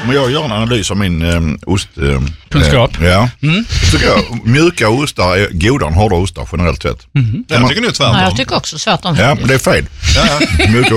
Om jag gör en analys av min ost... kunskap. Ja. Tycker jag mjuka ostar är godare än hårda ostar generellt sett. Jag tycker nu tvärtom. Ja, jag tycker också tvärtom. Ja, men det är fel. Mjuka